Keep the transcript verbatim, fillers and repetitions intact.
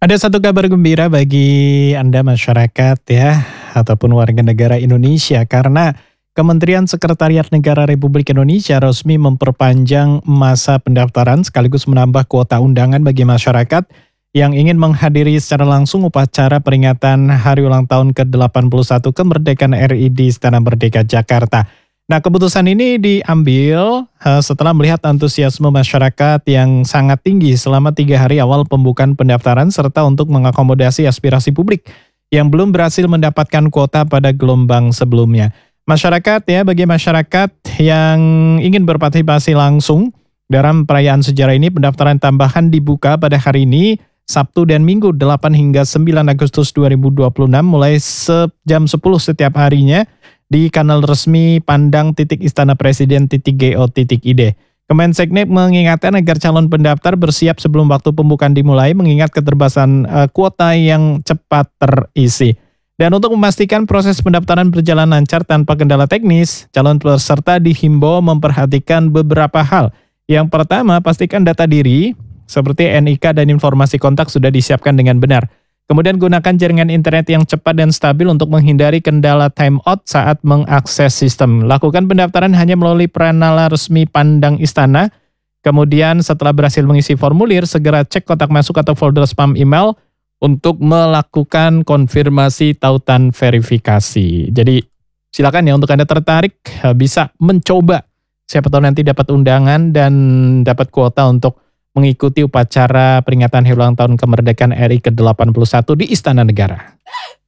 Ada satu kabar gembira bagi Anda masyarakat ya, ataupun warga negara Indonesia karena Kementerian Sekretariat Negara Republik Indonesia resmi memperpanjang masa pendaftaran sekaligus menambah kuota undangan bagi masyarakat yang ingin menghadiri secara langsung upacara peringatan Hari Ulang Tahun ke delapan puluh satu Kemerdekaan R I di Istana Merdeka Jakarta. Nah, keputusan ini diambil eh, setelah melihat antusiasme masyarakat yang sangat tinggi selama tiga hari awal pembukaan pendaftaran serta untuk mengakomodasi aspirasi publik yang belum berhasil mendapatkan kuota pada gelombang sebelumnya. Masyarakat ya, bagi masyarakat yang ingin berpartisipasi langsung dalam perayaan sejarah ini, pendaftaran tambahan dibuka pada hari ini, Sabtu dan Minggu delapan hingga sembilan Agustus dua ribu dua puluh enam mulai jam sepuluh setiap harinya di kanal resmi pandang titik istana presiden titik go titik id. Kemenseknek mengingatkan agar calon pendaftar bersiap sebelum waktu pembukaan dimulai mengingat keterbatasan uh, kuota yang cepat terisi. Dan untuk memastikan proses pendaftaran berjalan lancar tanpa kendala teknis, calon peserta dihimbau memperhatikan beberapa hal. Yang pertama, pastikan data diri seperti N I K dan informasi kontak sudah disiapkan dengan benar. Kemudian gunakan jaringan internet yang cepat dan stabil untuk menghindari kendala timeout saat mengakses sistem. Lakukan pendaftaran hanya melalui pranala resmi Pandang Istana. Kemudian setelah berhasil mengisi formulir, segera cek kotak masuk atau folder spam email untuk melakukan konfirmasi tautan verifikasi. Jadi silakan ya, untuk Anda tertarik bisa mencoba. Siapa tahu nanti dapat undangan dan dapat kuota untuk mengikuti upacara peringatan Hari Ulang Tahun Kemerdekaan R I ke delapan puluh satu di Istana Negara.